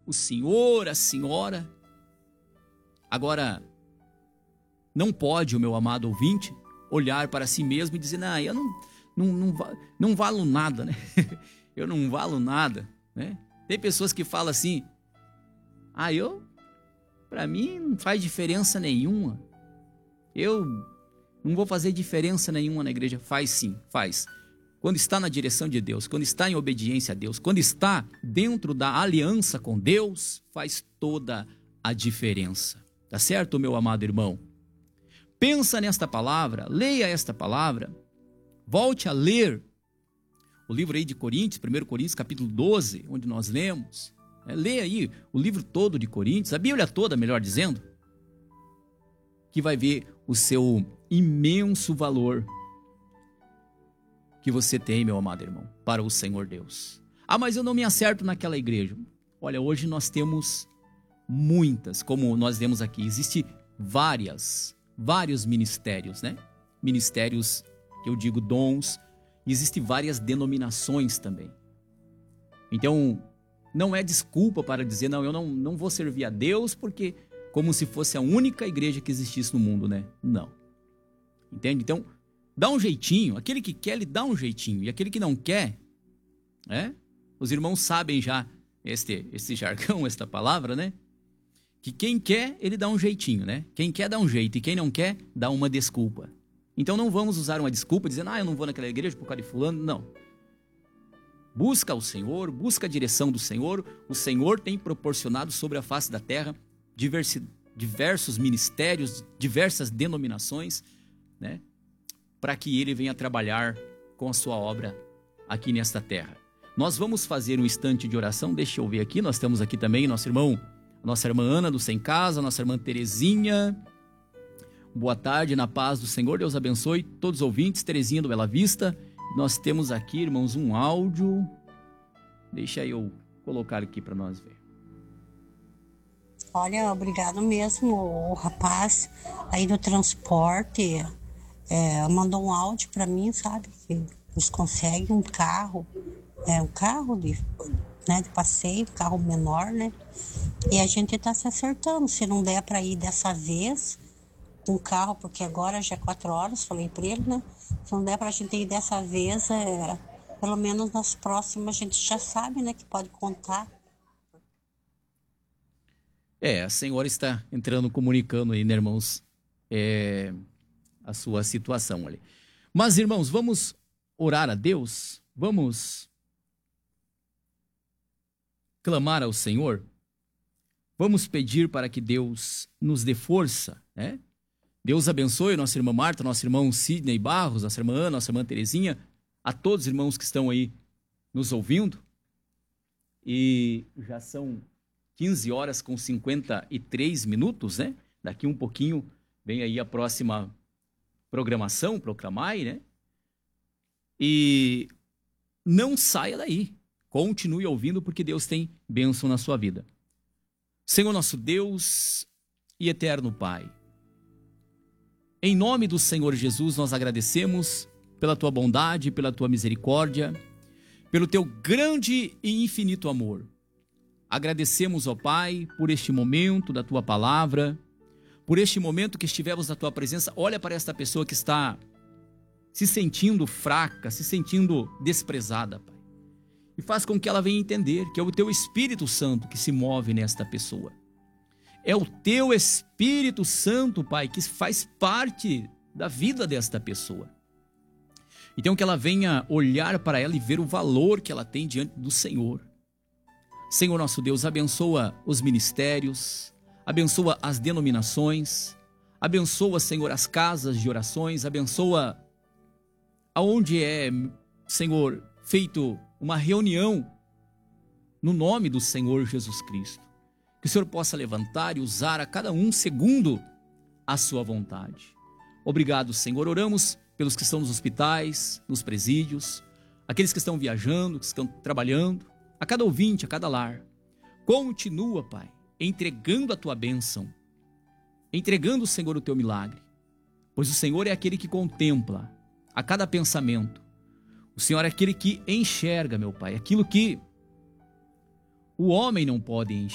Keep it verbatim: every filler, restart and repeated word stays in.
o senhor, a senhora. Agora, não pode o meu amado ouvinte olhar para si mesmo e dizer, não, eu não, não, não, não valo nada, né? Eu não valo nada, né? Tem pessoas que falam assim, ah, eu, para mim não faz diferença nenhuma. Eu não vou fazer diferença nenhuma na igreja. Faz sim, faz. Quando está na direção de Deus, quando está em obediência a Deus, quando está dentro da aliança com Deus, faz toda a diferença. Tá certo, meu amado irmão? Pensa nesta palavra, leia esta palavra, volte a ler o livro aí de Coríntios, primeiro Coríntios, capítulo doze, onde nós lemos. É, leia aí o livro todo de Coríntios, a Bíblia toda, melhor dizendo, que vai ver o seu imenso valor que você tem, meu amado irmão, para o Senhor Deus. Ah, mas eu não me acerto naquela igreja. Olha, hoje nós temos muitas, como nós vemos aqui, existe várias, vários ministérios, né? Ministérios, que eu digo dons, e existem várias denominações também. Então, não é desculpa para dizer, não, eu não, não vou servir a Deus, porque como se fosse a única igreja que existisse no mundo, né? Não. Entende? Então, dá um jeitinho. Aquele que quer, ele dá um jeitinho. E aquele que não quer, né? Os irmãos sabem já este, este jargão, esta palavra, né? Que quem quer, ele dá um jeitinho, né? Quem quer, dá um jeito. E quem não quer, dá uma desculpa. Então não vamos usar uma desculpa dizendo, ah, eu não vou naquela igreja por causa de fulano. Não. Busca o Senhor, busca a direção do Senhor. O Senhor tem proporcionado sobre a face da terra diversi, diversos ministérios, diversas denominações, né? Para que Ele venha trabalhar com a sua obra aqui nesta terra. Nós vamos fazer um instante de oração. Deixa eu ver aqui, nós temos aqui também nosso irmão, nossa irmã Ana do Sem Casa, nossa irmã Terezinha. Boa tarde, na paz do Senhor, Deus abençoe todos os ouvintes. Terezinha do Bela Vista. Nós temos aqui, irmãos, um áudio. Deixa eu colocar aqui para nós ver. Olha, obrigado mesmo, o rapaz aí do transporte é, mandou um áudio para mim, sabe? Que eles conseguem um carro, é, um carro de, né, de passeio, um carro menor, né? E a gente tá se acertando. Se não der para ir dessa vez um carro, porque agora já é quatro horas, falei para ele, né? Se não der pra gente ir dessa vez, é, pelo menos nas próximas a gente já sabe, né, que pode contar. É, a senhora está entrando, comunicando aí, né, irmãos, é, a sua situação ali. Mas, irmãos, vamos orar a Deus? Vamos clamar ao Senhor? Vamos pedir para que Deus nos dê força, né? Deus abençoe nossa irmã Marta, nosso irmão Sidney Barros, nossa irmã Ana, nossa irmã Terezinha, a todos os irmãos que estão aí nos ouvindo. E já são quinze horas com cinquenta e três minutos, né? Daqui um pouquinho vem aí a próxima programação, Proclamai, né? E não saia daí. Continue ouvindo, porque Deus tem bênção na sua vida. Senhor nosso Deus e eterno Pai, em nome do Senhor Jesus, nós agradecemos pela tua bondade, pela tua misericórdia, pelo teu grande e infinito amor. Agradecemos, ó Pai, por este momento da tua palavra, por este momento que estivemos na tua presença. Olha para esta pessoa que está se sentindo fraca, se sentindo desprezada, Pai. E faz com que ela venha entender que é o teu Espírito Santo que se move nesta pessoa. É o teu Espírito Santo, Pai, que faz parte da vida desta pessoa. Então que ela venha olhar para ela e ver o valor que ela tem diante do Senhor. Senhor nosso Deus, abençoa os ministérios, abençoa as denominações, abençoa, Senhor, as casas de orações, abençoa aonde é, Senhor, feito uma reunião no nome do Senhor Jesus Cristo. Que o Senhor possa levantar e usar a cada um segundo a sua vontade. Obrigado, Senhor. Oramos pelos que estão nos hospitais, nos presídios, aqueles que estão viajando, que estão trabalhando, a cada ouvinte, a cada lar. Continua, Pai, entregando a tua bênção, entregando, Senhor, o teu milagre, pois o Senhor é aquele que contempla a cada pensamento. O Senhor é aquele que enxerga, meu Pai, aquilo que o homem não pode enxergar.